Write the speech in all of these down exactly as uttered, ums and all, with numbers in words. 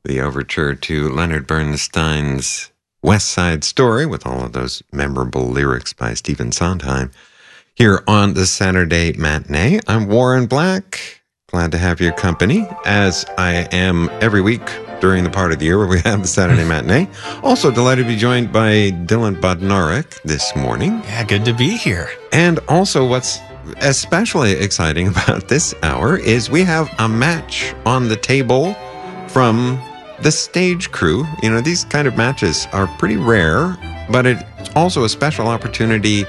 the overture to Leonard Bernstein's West Side Story with all of those memorable lyrics by Stephen Sondheim. Here on the Saturday Matinee, I'm Warren Black. Glad to have your company, as I am every week during the part of the year where we have the Saturday Matinee. Also delighted to be joined by Dylan Bodnarek this morning. Yeah, good to be here. And also what's especially exciting about this hour is we have a match on the table from the stage crew. You know, these kind of matches are pretty rare, but it's also a special opportunity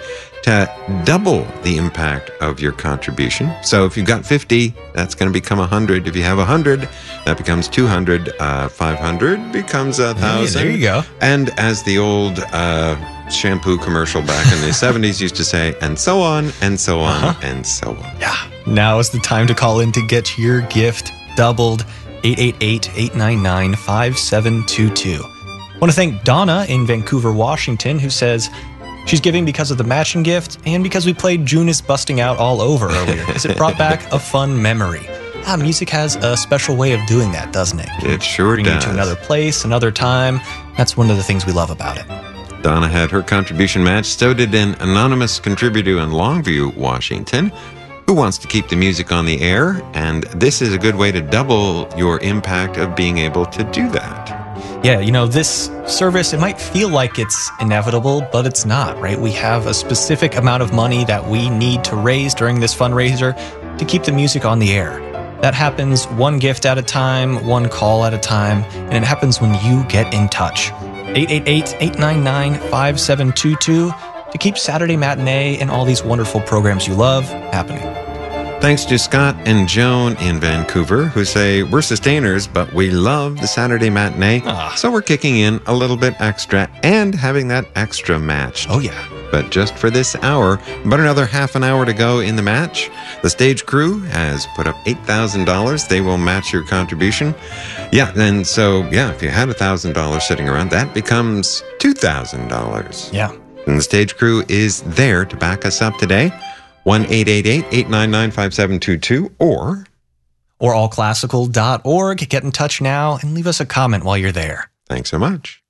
to double the impact of your contribution. So if you've got fifty, that's going to become one hundred. If you have one hundred, that becomes two hundred. Uh, five hundred becomes one thousand. Hey, there you go. And as the old uh, shampoo commercial back in the seventies used to say, and so on, and so on, uh-huh. and so on. Yeah. Now is the time to call in to get your gift doubled. eight eight eight, eight nine nine, five seven two two. I want to thank Donna in Vancouver, Washington, who says she's giving because of the matching gift and because we played June is Busting Out all over earlier, because it brought back a fun memory. Ah, music has a special way of doing that, doesn't it? It sure Bring does. you to another place, another time. That's one of the things we love about it. Donna had her contribution match. So did an anonymous contributor in Longview, Washington, who wants to keep the music on the air. And this is a good way to double your impact of being able to do that. Yeah, you know, this service, it might feel like it's inevitable, but it's not, right? We have a specific amount of money that we need to raise during this fundraiser to keep the music on the air. That happens one gift at a time, one call at a time, and it happens when you get in touch. eight eight eight, eight nine nine, five seven two two to keep Saturday Matinee and all these wonderful programs you love happening. Thanks to Scott and Joan in Vancouver, who say, we're sustainers, but we love the Saturday Matinee, ah. so we're kicking in a little bit extra and having that extra match. Oh, yeah. But just for this hour, about another half an hour to go in the match. The stage crew has put up eight thousand dollars. They will match your contribution. Yeah, and so, yeah, if you had one thousand dollars sitting around, that becomes two thousand dollars. Yeah. And the stage crew is there to back us up today. one eight eight eight, eight nine nine, five seven two two or... or all classical dot org. Get in touch now and leave us a comment while you're there. Thanks so much.